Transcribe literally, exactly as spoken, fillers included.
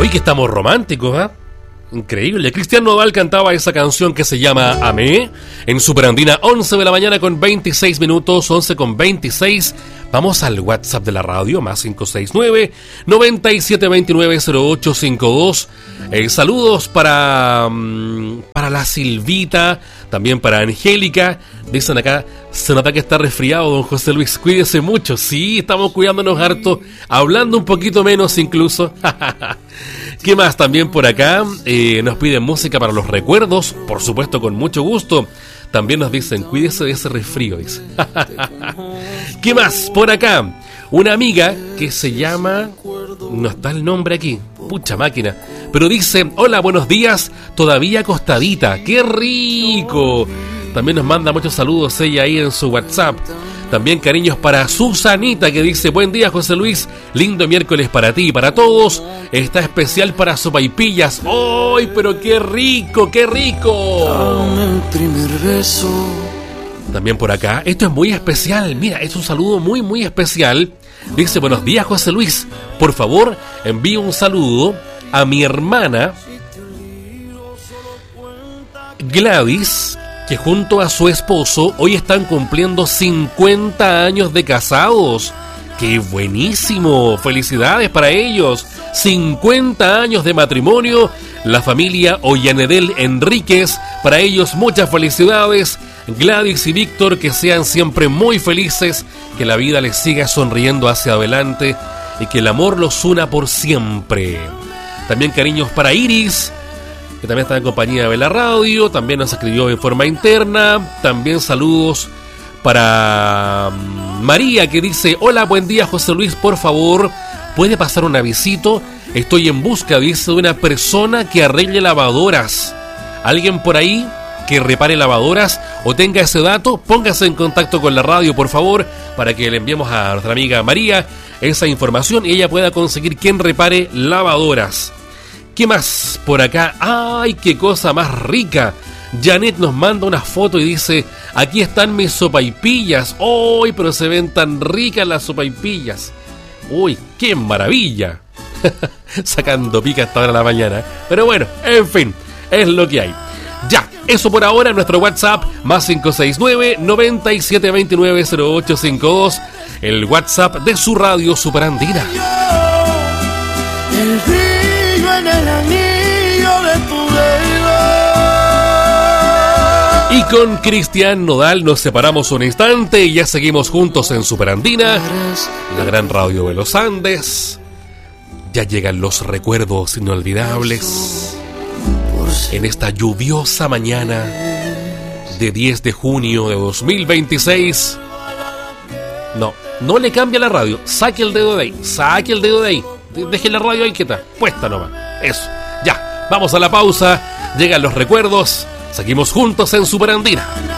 Hoy que estamos románticos, ¿eh? Increíble. Cristian Nodal cantaba esa canción que se llama Amé en Superandina, once de la mañana con veintiséis minutos, once con veintiséis. Vamos al WhatsApp de la radio, más cinco seis nueve, nueve siete dos nueve, cero ocho cinco dos. Eh, saludos para, um, para la Silvita, también para Angélica. Dicen acá, se nota que está resfriado, don José Luis. Cuídese mucho. Sí, estamos cuidándonos harto, hablando un poquito menos incluso. ¿Qué más? También por acá eh, nos piden música para los recuerdos, por supuesto con mucho gusto. También nos dicen, cuídese de ese resfrío, dice. ¿Qué más? Por acá, una amiga que se llama... No está el nombre aquí, pucha máquina. Pero dice, hola, buenos días, todavía acostadita, ¡qué rico! También nos manda muchos saludos ella ahí en su WhatsApp. También cariños para Susanita, que dice, buen día José Luis, lindo miércoles para ti y para todos. Está especial para sopaipillas. ¡Ay, pero qué rico, qué rico! Dame el primer beso. También por acá, esto es muy especial. Mira, es un saludo muy, muy especial. Dice, buenos días José Luis, por favor, envíe un saludo a mi hermana Gladys, que junto a su esposo hoy están cumpliendo cincuenta años de casados. ¡Qué buenísimo! ¡Felicidades para ellos! cincuenta años de matrimonio. La familia Ollanedel Enríquez, para ellos muchas felicidades. Gladys y Víctor, que sean siempre muy felices, que la vida les siga sonriendo hacia adelante y que el amor los una por siempre. También cariños para Iris, que también está en compañía de la radio, también nos escribió en forma interna. También saludos para María, que dice, hola, buen día José Luis, por favor, ¿puede pasar un avisito? Estoy en busca, dice, de una persona que arregle lavadoras. ¿Alguien por ahí que repare lavadoras o tenga ese dato? Póngase en contacto con la radio, por favor, para que le enviemos a nuestra amiga María esa información y ella pueda conseguir quien repare lavadoras. ¿Qué más por acá? ¡Ay, qué cosa más rica! Janet nos manda una foto y dice, aquí están mis sopaipillas. ¡Uy, pero se ven tan ricas las sopaipillas! ¡Uy, qué maravilla! Sacando pica hasta ahora de la mañana. Pero bueno, en fin, es lo que hay. Ya, eso por ahora en nuestro WhatsApp, más cinco seis nueve, nueve siete dos nueve, cero ocho cinco dos, el WhatsApp de su radio Superandina. El brillo en el anillo de tu dedo. Y con Cristian Nodal nos separamos un instante y ya seguimos juntos en Superandina, la gran radio de los Andes. Ya llegan los recuerdos inolvidables en esta lluviosa mañana de diez de junio de dos mil veintiséis. No, no le cambia la radio, saque el dedo de ahí, saque el dedo de ahí, deje la radio ahí quieta, puesta nomás. Eso, ya, vamos a la pausa, llegan los recuerdos, seguimos juntos en Superandina.